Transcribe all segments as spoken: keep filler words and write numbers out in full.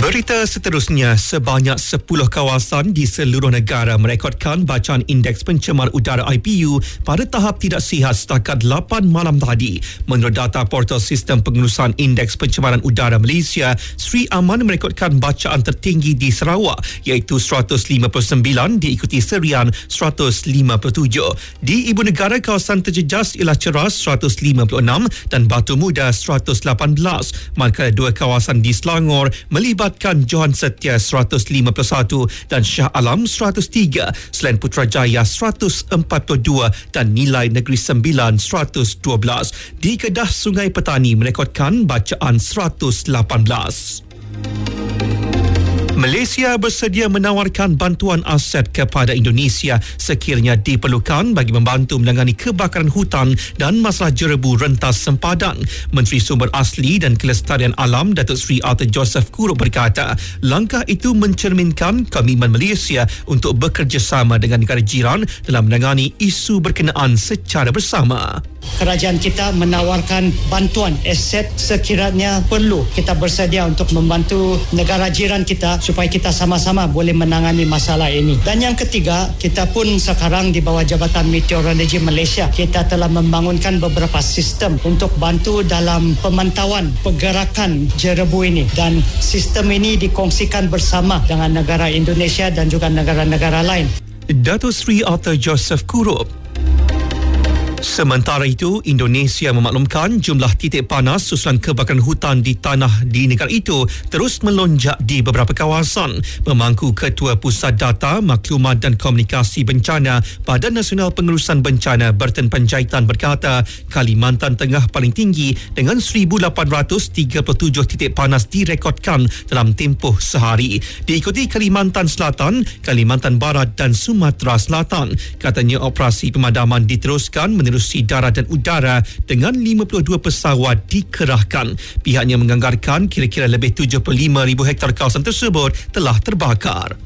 Berita seterusnya, sebanyak sepuluh kawasan di seluruh negara merekodkan bacaan Indeks Pencemar Udara I P U pada tahap tidak sihat setakat lapan malam tadi. Menurut data portal Sistem Pengurusan Indeks Pencemaran Udara Malaysia, Sri Aman merekodkan bacaan tertinggi di Sarawak iaitu seratus lima puluh sembilan, diikuti Serian seratus lima puluh tujuh. Di Ibu Negara, kawasan terjejas ialah Ceras seratus lima puluh enam dan Batu Muda seratus lapan belas. Manakala dua kawasan di Selangor melibatkan Johan Setia seratus lima puluh satu dan Shah Alam seratus tiga, selain Putrajaya seratus empat puluh dua dan Nilai Negeri Sembilan seratus dua belas. Di Kedah, Sungai Petani merekodkan bacaan seratus lapan belas. Malaysia bersedia menawarkan bantuan aset kepada Indonesia sekiranya diperlukan bagi membantu menangani kebakaran hutan dan masalah jerebu rentas sempadan. Menteri Sumber Asli dan Kelestarian Alam Datuk Seri Arthur Joseph Kurup berkata, langkah itu mencerminkan komitmen Malaysia untuk bekerjasama dengan negara jiran dalam menangani isu berkenaan secara bersama. Kerajaan kita menawarkan bantuan aset sekiranya perlu. Kita bersedia untuk membantu negara jiran kita supaya kita sama-sama boleh menangani masalah ini. Dan yang ketiga, kita pun sekarang di bawah Jabatan Meteorologi Malaysia, kita telah membangunkan beberapa sistem untuk bantu dalam pemantauan pergerakan jerebu ini, dan sistem ini dikongsikan bersama dengan negara Indonesia dan juga negara-negara lain. Datuk Seri Arthur Joseph Kurup. Sementara itu, Indonesia memaklumkan jumlah titik panas susulan kebakaran hutan di tanah di negara itu terus melonjak di beberapa kawasan. Pemangku Ketua Pusat Data, Maklumat dan Komunikasi Bencana Badan Nasional Pengurusan Bencana Berten Panjaitan berkata, Kalimantan Tengah paling tinggi dengan seribu lapan ratus tiga puluh tujuh titik panas direkodkan dalam tempoh sehari. Diikuti Kalimantan Selatan, Kalimantan Barat dan Sumatera Selatan. Katanya operasi pemadaman diteruskan menerusi darat dan udara dengan lima puluh dua pesawat dikerahkan. Pihaknya menganggarkan kira-kira lebih tujuh puluh lima ribu hektar kawasan tersebut telah terbakar.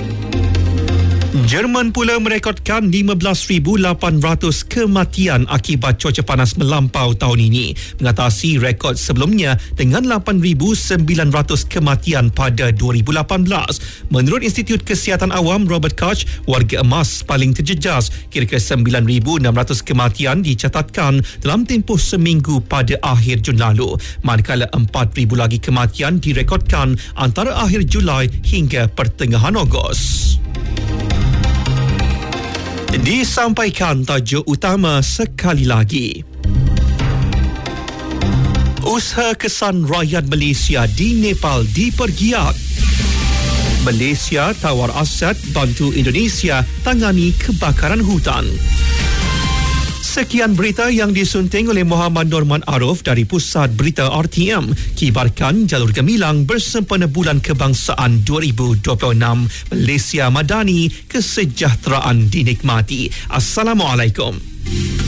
Jerman pula merekodkan lima belas ribu lapan ratus kematian akibat cuaca panas melampau tahun ini, mengatasi rekod sebelumnya dengan lapan ribu sembilan ratus kematian pada dua ribu lapan belas. Menurut Institut Kesihatan Awam Robert Koch, warga emas paling terjejas, kira-kira sembilan ribu enam ratus kematian dicatatkan dalam tempoh seminggu pada akhir Jun lalu, manakala empat ribu lagi kematian direkodkan antara akhir Julai hingga pertengahan Ogos. Disampaikan tajuk utama sekali lagi. Usaha kesan rakyat Malaysia di Nepal dipergiat. Malaysia tawar aset bantu Indonesia tangani kebakaran hutan. Sekian berita yang disunting oleh Muhammad Norman Arif dari Pusat Berita R T M. Kibarkan jalur gemilang bersempena Bulan Kebangsaan dua ribu dua puluh enam. Malaysia Madani, kesejahteraan dinikmati. Assalamualaikum.